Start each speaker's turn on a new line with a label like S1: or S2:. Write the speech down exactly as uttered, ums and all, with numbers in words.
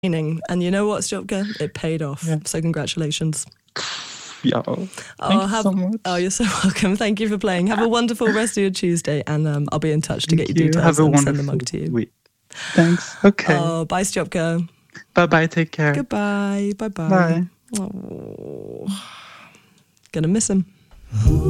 S1: training. And you know what, Stjopke? It paid off.
S2: Yeah.
S1: So congratulations.
S2: Yeah. Thank
S1: oh,
S2: you
S1: have,
S2: so much.
S1: Oh, you're so welcome. Thank you for playing. Have a wonderful rest of your Tuesday, and um, I'll be in touch to
S2: Thank
S1: get your
S2: you.
S1: details
S2: Have a
S1: and send the
S2: wonderful
S1: mug to you.
S2: week. Thanks. Okay.
S1: Oh, bye, Stjopke.
S2: Bye-bye. Take care.
S1: Goodbye. Bye-bye.
S2: Bye.
S1: Oh, gonna miss him.